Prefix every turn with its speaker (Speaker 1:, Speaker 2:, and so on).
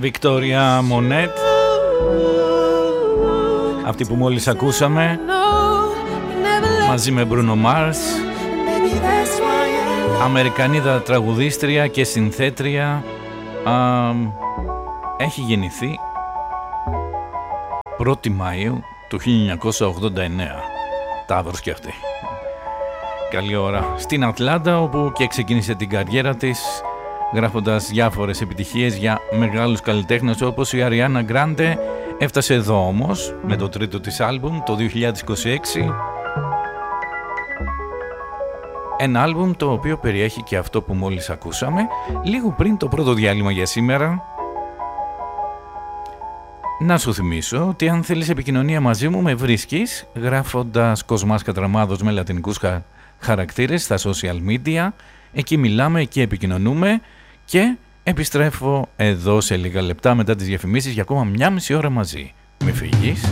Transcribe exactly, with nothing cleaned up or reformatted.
Speaker 1: Βικτόρια Μονέτ, αυτή που μόλις ακούσαμε, μαζί με Μπρούνο Μάρς, Αμερικανίδα τραγουδίστρια και συνθέτρια. Α, έχει γεννηθεί πρώτη Μαΐου του χίλια εννιακόσια ογδόντα εννέα. Ταύρος και αυτή. Καλή ώρα. Στην Ατλάντα, όπου και ξεκίνησε την καριέρα της, γράφοντας διάφορες επιτυχίες για μεγάλους καλλιτέχνες όπως η Αριάννα Γκράντε. Έφτασε εδώ όμως με το τρίτο της άλμπουμ το δύο χιλιάδες είκοσι έξι. Ένα άλμπουμ το οποίο περιέχει και αυτό που μόλις ακούσαμε, λίγο πριν το πρώτο διάλειμμα για σήμερα. Να σου θυμίσω ότι αν θέλεις επικοινωνία μαζί μου, με βρίσκεις γράφοντας Κοσμάς Κατραμάδος με λατινικούς χα... χαρακτήρες στα social media. Εκεί μιλάμε, εκεί επικοινωνούμε και επιστρέφω εδώ σε λίγα λεπτά μετά τις διαφημίσεις για ακόμα μια μισή ώρα μαζί. Μη φύγεις.